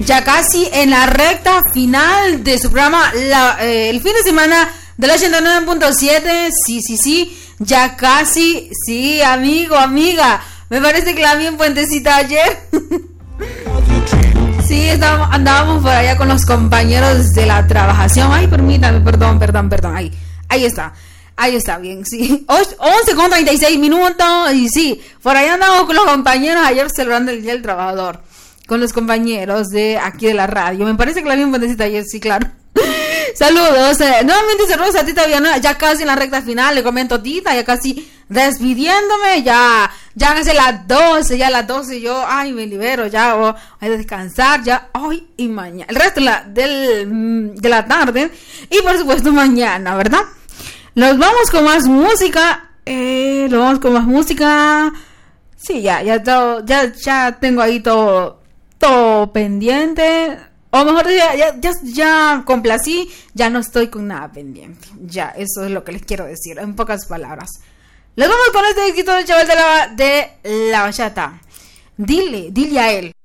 Ya casi en la recta final de su programa, el fin de semana del 89.7. Sí, ya casi. Sí, amigo, amiga. Me parece que la vi en Puentecita ayer. Sí, andábamos por allá con los compañeros de la trabajación. Ay, permítame, perdón. Ahí está, bien, sí. 11:36. Y sí, por allá andamos con los compañeros ayer celebrando el Día del Trabajador. Con los compañeros de aquí de la radio. Me parece que la vi en Puentecita ayer, sí, claro. Saludos. Nuevamente saludos a Tita Villanueva. Ya casi en la recta final. Le comento, Tita, ya casi despidiéndome. Ya hace las 12. Ya a las 12 yo, ay, me libero. Ya voy a descansar. Ya hoy y mañana. El resto de la tarde. Y por supuesto mañana, ¿verdad? Nos vamos con más música. Sí, ya tengo ahí todo pendiente. O mejor ya complací, ya no estoy con nada pendiente. Ya, eso es lo que les quiero decir, en pocas palabras. Les vamos con este disquito del chaval de la bachata. Dile a él.